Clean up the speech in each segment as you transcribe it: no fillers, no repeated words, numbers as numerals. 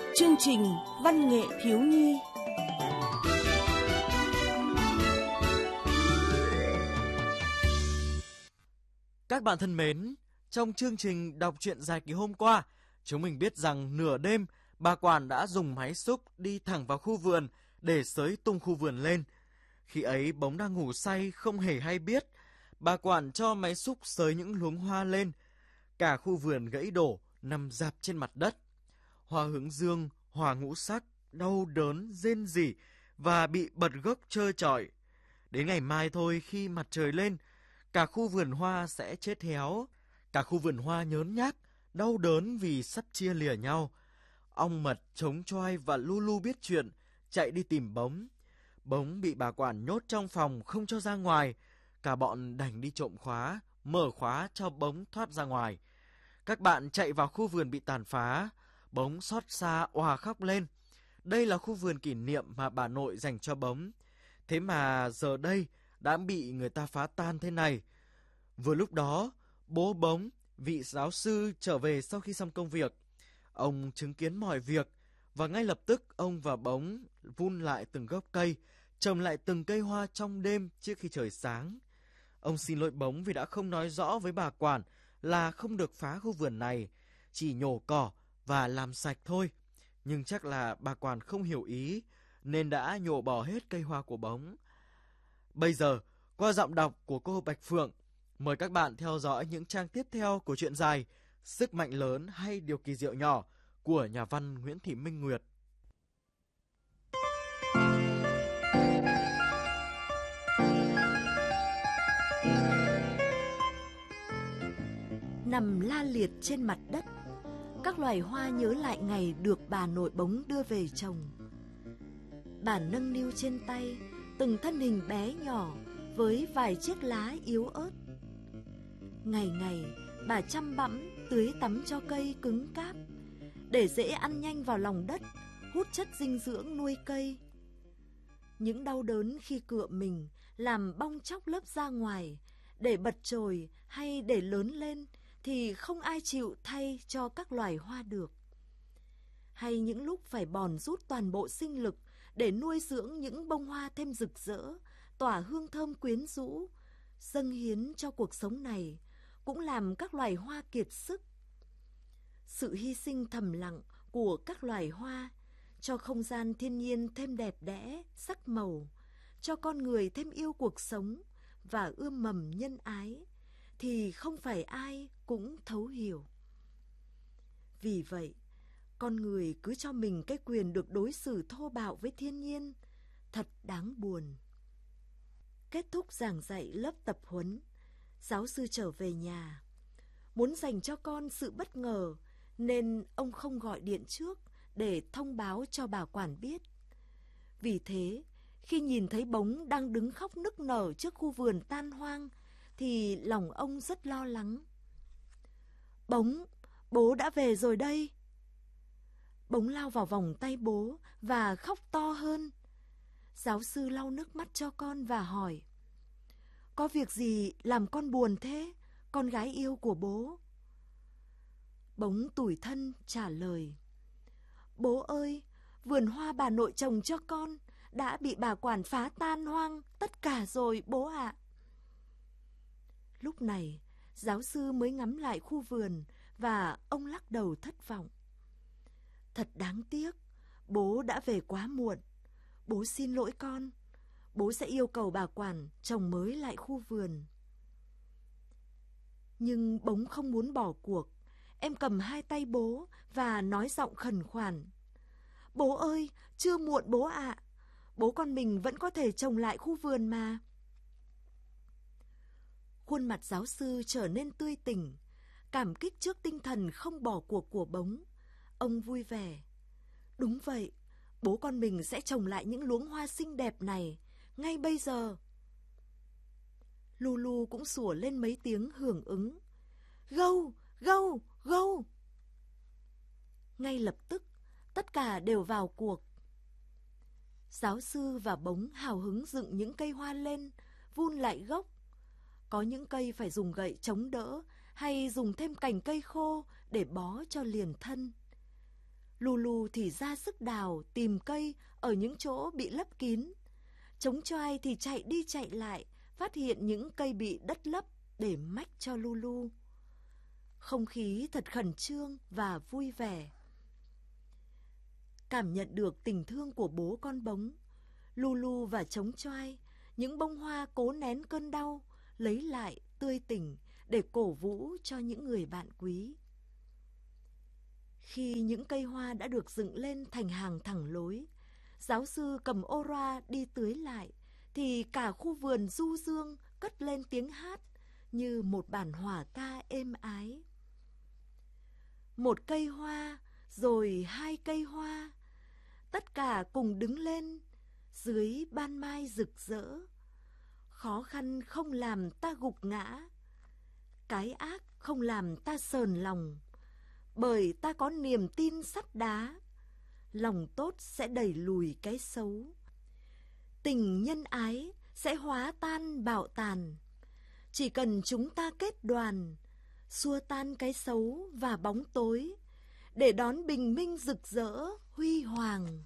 Chương trình Văn nghệ thiếu nhi. Các bạn thân mến, trong chương trình đọc truyện dài kỳ hôm qua, chúng mình biết rằng nửa đêm bà Quản đã dùng máy xúc đi thẳng vào khu vườn để xới tung khu vườn lên. Khi ấy Bóng đang ngủ say không hề hay biết, bà Quản cho máy xúc xới những luống hoa lên. Cả khu vườn gãy đổ, nằm rạp trên mặt đất. Hoa hướng dương, hoa ngũ sắc, đau đớn, rên rỉ và bị bật gốc trơ trọi. Đến ngày mai thôi, khi mặt trời lên, cả khu vườn hoa sẽ chết héo. Cả khu vườn hoa nhớn nhác, đau đớn vì sắp chia lìa nhau. Ong mật, trống choai và Lulu biết chuyện, chạy đi tìm Bóng. Bóng bị bà Quản nhốt trong phòng không cho ra ngoài. Cả bọn đành đi trộm khóa, mở khóa cho Bóng thoát ra ngoài. Các bạn chạy vào khu vườn bị tàn phá. Bóng xót xa òa khóc lên. Đây là khu vườn kỷ niệm mà bà nội dành cho Bóng. Thế mà giờ đây đã bị người ta phá tan thế này. Vừa lúc đó, bố Bóng, vị giáo sư, trở về sau khi xong công việc. Ông chứng kiến mọi việc và ngay lập tức ông và Bóng vun lại từng gốc cây, trồng lại từng cây hoa trong đêm trước khi trời sáng. Ông xin lỗi Bóng vì đã không nói rõ với bà Quản là không được phá khu vườn này, chỉ nhổ cỏ và làm sạch thôi. Nhưng chắc là bà Quản không hiểu ý nên đã nhổ bỏ hết cây hoa của Bóng. Bây giờ, qua giọng đọc của cô Bạch Phượng, mời các bạn theo dõi những trang tiếp theo của truyện dài Sức mạnh lớn hay điều kỳ diệu nhỏ của nhà văn Nguyễn Thị Minh Nguyệt. Nằm la liệt trên mặt đất, các loài hoa nhớ lại ngày được bà nội Bóng đưa về trồng. Bà nâng niu trên tay từng thân hình bé nhỏ với vài chiếc lá yếu ớt. Ngày ngày bà chăm bẵm tưới tắm cho cây cứng cáp để dễ ăn nhanh vào lòng đất, hút chất dinh dưỡng nuôi cây. Những đau đớn khi cựa mình làm bong tróc lớp da ngoài để bật chồi hay để lớn lên thì không ai chịu thay cho các loài hoa được. Hay những lúc phải bòn rút toàn bộ sinh lực để nuôi dưỡng những bông hoa thêm rực rỡ, tỏa hương thơm quyến rũ, dâng hiến cho cuộc sống này, cũng làm các loài hoa kiệt sức. Sự hy sinh thầm lặng của các loài hoa cho không gian thiên nhiên thêm đẹp đẽ, sắc màu, cho con người thêm yêu cuộc sống và ươm mầm nhân ái, thì không phải ai cũng thấu hiểu. Vì vậy, con người cứ cho mình cái quyền được đối xử thô bạo với thiên nhiên, thật đáng buồn. Kết thúc giảng dạy lớp tập huấn, giáo sư trở về nhà. Muốn dành cho con sự bất ngờ nên ông không gọi điện trước để thông báo cho bà Quản biết. Vì thế, khi nhìn thấy Bóng đang đứng khóc nức nở trước khu vườn tan hoang, thì lòng ông rất lo lắng. Bóng, bố đã về rồi đây. Bóng lao vào vòng tay bố và khóc to hơn. Giáo sư lau nước mắt cho con và hỏi: có việc gì làm con buồn thế, con gái yêu của bố? Bóng tủi thân trả lời: bố ơi, vườn hoa bà nội trồng cho con đã bị bà Quản phá tan hoang tất cả rồi bố ạ. Lúc này, giáo sư mới ngắm lại khu vườn và ông lắc đầu thất vọng. Thật đáng tiếc, bố đã về quá muộn. Bố xin lỗi con. Bố sẽ yêu cầu bà Quản trồng mới lại khu vườn. Nhưng Bóng không muốn bỏ cuộc. Em cầm hai tay bố và nói giọng khẩn khoản: bố ơi, chưa muộn bố ạ. Bố con mình vẫn có thể trồng lại khu vườn mà. Khuôn mặt giáo sư trở nên tươi tỉnh, cảm kích trước tinh thần không bỏ cuộc của Bóng. Ông vui vẻ: đúng vậy, bố con mình sẽ trồng lại những luống hoa xinh đẹp này ngay bây giờ. Lulu cũng sủa lên mấy tiếng hưởng ứng: gâu, gâu, gâu. Ngay lập tức, tất cả đều vào cuộc. Giáo sư và Bóng hào hứng dựng những cây hoa lên, vun lại gốc. Có những cây phải dùng gậy chống đỡ hay dùng thêm cành cây khô để bó cho liền thân. Lulu thì ra sức đào, tìm cây ở những chỗ bị lấp kín. Trống choai thì chạy đi chạy lại, phát hiện những cây bị đất lấp để mách cho Lulu. Không khí thật khẩn trương và vui vẻ. Cảm nhận được tình thương của bố con bống, Lulu và trống choai, những bông hoa cố nén cơn đau, lấy lại tươi tỉnh để cổ vũ cho những người bạn quý. Khi những cây hoa đã được dựng lên thành hàng thẳng lối, giáo sư cầm ô loa đi tưới lại, thì cả khu vườn du dương cất lên tiếng hát như một bản hòa ca êm ái. Một cây hoa, rồi hai cây hoa, tất cả cùng đứng lên dưới ban mai rực rỡ. Khó khăn không làm ta gục ngã, cái ác không làm ta sờn lòng, bởi ta có niềm tin sắt đá, lòng tốt sẽ đẩy lùi cái xấu. Tình nhân ái sẽ hóa tan bạo tàn, chỉ cần chúng ta kết đoàn, xua tan cái xấu và bóng tối, để đón bình minh rực rỡ, huy hoàng.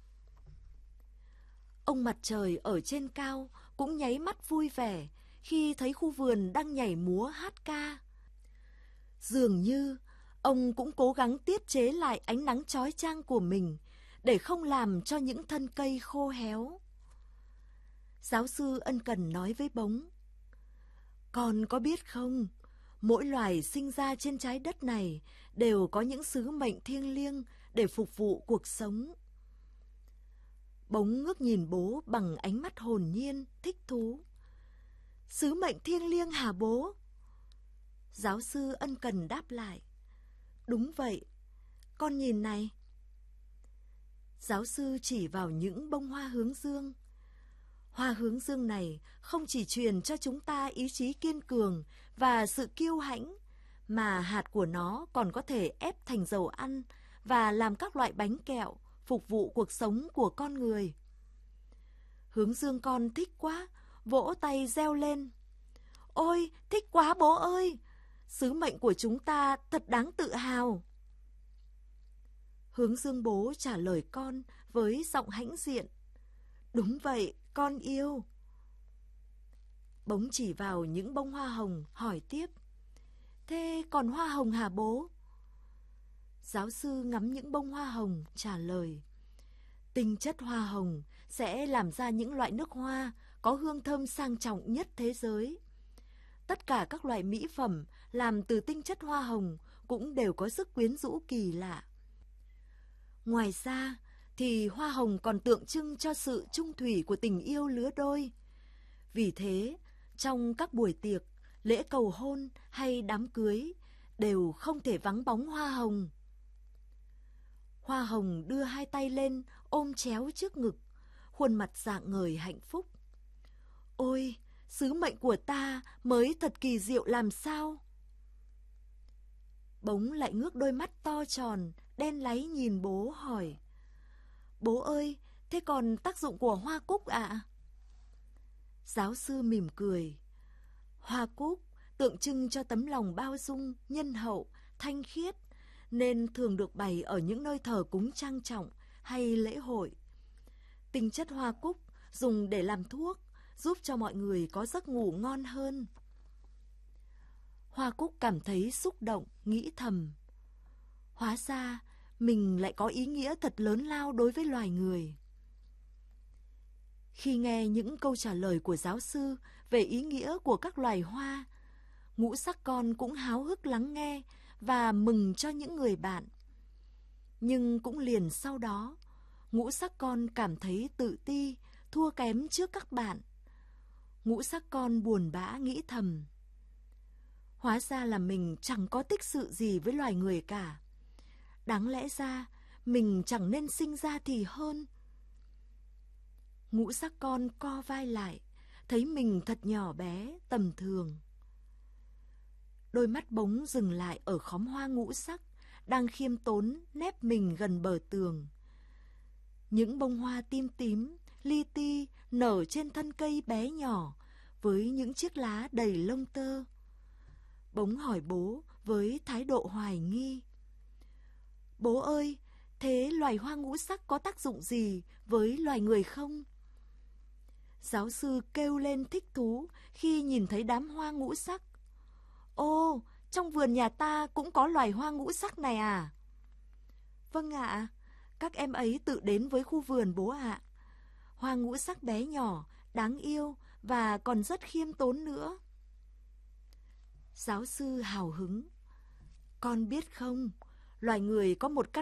Ông mặt trời ở trên cao cũng nháy mắt vui vẻ khi thấy khu vườn đang nhảy múa hát ca. Dường như ông cũng cố gắng tiết chế lại ánh nắng chói chang của mình để không làm cho những thân cây khô héo. Giáo sư ân cần nói với bống: "Con có biết không, mỗi loài sinh ra trên trái đất này đều có những sứ mệnh thiêng liêng để phục vụ cuộc sống." Bống ngước nhìn bố bằng ánh mắt hồn nhiên, thích thú. "Sứ mệnh thiêng liêng hả bố?" Giáo sư ân cần đáp lại: "Đúng vậy, con nhìn này." Giáo sư chỉ vào những bông hoa hướng dương. Hoa hướng dương này không chỉ truyền cho chúng ta ý chí kiên cường và sự kiêu hãnh, mà hạt của nó còn có thể ép thành dầu ăn và làm các loại bánh kẹo phục vụ cuộc sống của con người. Hướng dương con thích quá, vỗ tay reo lên: "Ôi, thích quá bố ơi! Sứ mệnh của chúng ta thật đáng tự hào." Hướng dương bố trả lời con với giọng hãnh diện: "Đúng vậy, con yêu." Bống chỉ vào những bông hoa hồng hỏi tiếp: "Thế còn hoa hồng hả bố?" Giáo sư ngắm những bông hoa hồng trả lời: "Tinh chất hoa hồng sẽ làm ra những loại nước hoa có hương thơm sang trọng nhất thế giới. Tất cả các loại mỹ phẩm làm từ tinh chất hoa hồng cũng đều có sức quyến rũ kỳ lạ. Ngoài ra thì hoa hồng còn tượng trưng cho sự chung thủy của tình yêu lứa đôi. Vì thế, trong các buổi tiệc, lễ cầu hôn hay đám cưới đều không thể vắng bóng hoa hồng." Hoa hồng đưa hai tay lên ôm chéo trước ngực, khuôn mặt rạng ngời hạnh phúc. "Ôi, sứ mệnh của ta mới thật kỳ diệu làm sao!" Bống lại ngước đôi mắt to tròn, đen láy nhìn bố hỏi: "Bố ơi, thế còn tác dụng của hoa cúc ạ?" Giáo sư mỉm cười: "Hoa cúc tượng trưng cho tấm lòng bao dung, nhân hậu, thanh khiết, nên thường được bày ở những nơi thờ cúng trang trọng hay lễ hội. Tinh chất hoa cúc dùng để làm thuốc, giúp cho mọi người có giấc ngủ ngon hơn." Hoa cúc cảm thấy xúc động, nghĩ thầm: hóa ra mình lại có ý nghĩa thật lớn lao đối với loài người. Khi nghe những câu trả lời của giáo sư về ý nghĩa của các loài hoa, ngũ sắc con cũng háo hức lắng nghe và mừng cho những người bạn. Nhưng cũng liền sau đó, ngũ sắc con cảm thấy tự ti, thua kém trước các bạn. Ngũ sắc con buồn bã nghĩ thầm: hóa ra là mình chẳng có tích sự gì với loài người cả. Đáng lẽ ra mình chẳng nên sinh ra thì hơn. Ngũ sắc con co vai lại, thấy mình thật nhỏ bé, tầm thường. Đôi mắt bống dừng lại ở khóm hoa ngũ sắc, đang khiêm tốn nép mình gần bờ tường. Những bông hoa tím tím, li ti nở trên thân cây bé nhỏ, với những chiếc lá đầy lông tơ. Bống hỏi bố với thái độ hoài nghi: "Bố ơi, Thế loài hoa ngũ sắc có tác dụng gì với loài người không? Giáo sư kêu lên thích thú khi nhìn thấy đám hoa ngũ sắc. Ô, trong vườn nhà ta cũng có loài hoa ngũ sắc này à? Vâng ạ, các em ấy tự đến với khu vườn bố ạ. Hoa ngũ sắc bé nhỏ, đáng yêu và còn rất khiêm tốn nữa. Giáo sư hào hứng. Con biết không, loài người có một căn